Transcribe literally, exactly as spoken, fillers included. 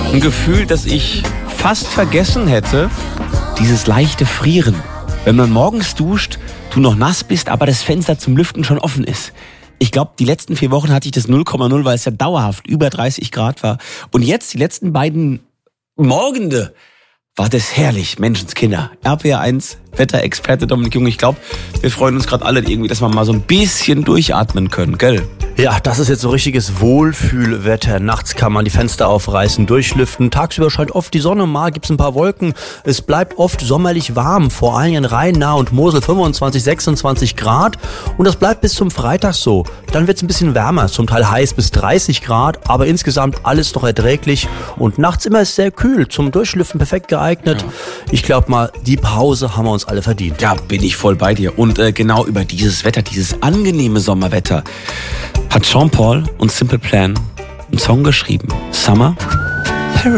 Ein Gefühl, das ich fast vergessen hätte, dieses leichte Frieren. Wenn man morgens duscht, du noch nass bist, aber das Fenster zum Lüften schon offen ist. Ich glaube, die letzten vier Wochen hatte ich das null Komma null, weil es ja dauerhaft über dreißig Grad war. Und jetzt, die letzten beiden Morgende, war das herrlich, Menschenskinder. R P R eins, Wetterexperte Dominik Jung. Ich glaube, wir freuen uns gerade alle irgendwie, dass wir mal so ein bisschen durchatmen können, gell? Ja, das ist jetzt so richtiges Wohlfühlwetter. Nachts kann man die Fenster aufreißen, durchlüften. Tagsüber scheint oft die Sonne, mal gibt's ein paar Wolken. Es bleibt oft sommerlich warm, vor allem in Rhein, Nahe und Mosel fünfundzwanzig, sechsundzwanzig Grad. Und das bleibt bis zum Freitag so. Dann wird's ein bisschen wärmer, zum Teil heiß bis dreißig Grad, aber insgesamt alles noch erträglich. Und nachts immer sehr kühl, zum Durchlüften perfekt geeignet. Ja. Ich glaube mal, die Pause haben wir uns alle verdient. Ja, bin ich voll bei dir. Und äh, genau über dieses Wetter, dieses angenehme Sommerwetter, hat Sean Paul und Simple Plan einen Song geschrieben. Summer